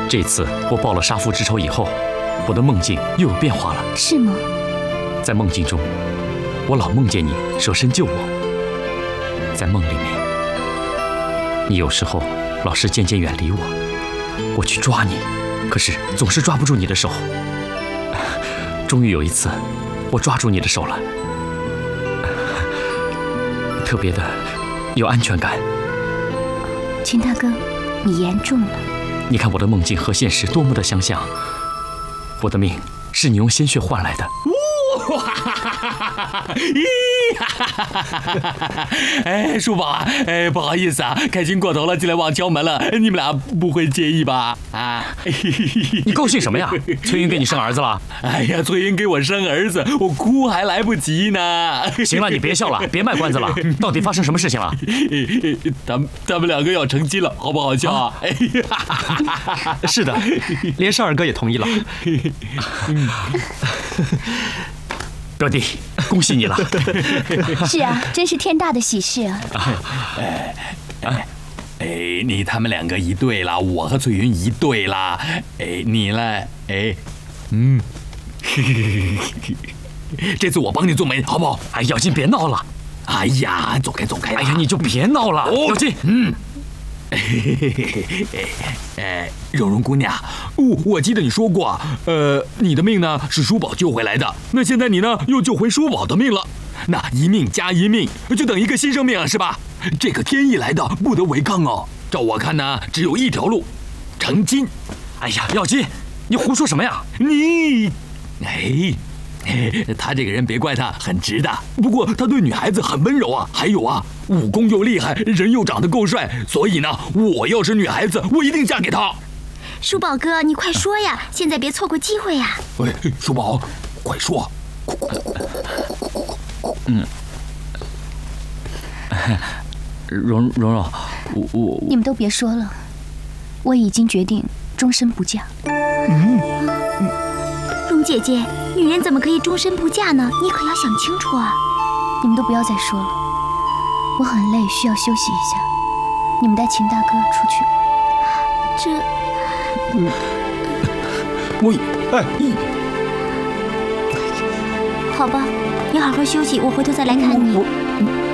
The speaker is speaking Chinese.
这次我报了杀父之仇以后，我的梦境又有变化了。 是吗？ 在梦境中，我老梦见你舍身救我。在梦里面，你有时候老是渐渐远离我，我去抓你，可是总是抓不住你的手。终于有一次，我抓住你的手了，特别的有安全感。 秦大哥，你言重了。 你看我的梦境和现实多么的相像，我的命是你用鲜血换来的。 哎，叔宝啊，哎，不好意思啊，开心过头了，进来忘敲门了，你们俩不会介意吧？啊， 你高兴什么呀？崔云给你生儿子了？ 哎呀，崔云给我生儿子，我哭还来不及呢。 行了，你别笑了，别卖关子了，到底发生什么事情了？ 他们两个要成亲了，好不好笑啊？哎呀，是的，连少二哥也同意了。 表弟，恭喜你了！ 是啊，真是天大的喜事啊！ 你他们两个一对啦，我和翠云一对啦。哎，你呢？哎，这次我帮你做媒，好不好？ 哎，小金别闹了！ 哎呀，走开走开！ 哎呀，你就别闹了，小金。 蓉蓉姑娘，我记得你说过，你的命呢是叔宝救回来的，那现在你呢又救回叔宝的命了，那一命加一命，就等一个新生命了，是吧？这个天意来的，不得违抗哦。照我看呢，只有一条路，成亲。 哎呀，耀金，你胡说什么呀？ 他这个人别怪他，很直的。不过他对女孩子很温柔啊，还有啊，武功又厉害，人又长得够帅，所以呢，我要是女孩子，我一定嫁给他。 叔宝哥，你快说呀，现在别错过机会呀！ 喂，叔宝，快说！ 蓉蓉，我你们都别说了，我已经决定终身不嫁。蓉姐姐，女人怎么可以终身不嫁呢？你可要想清楚啊！你们都不要再说了，我很累，需要休息一下。你们带秦大哥出去。好吧，你好好休息，我回头再来看你。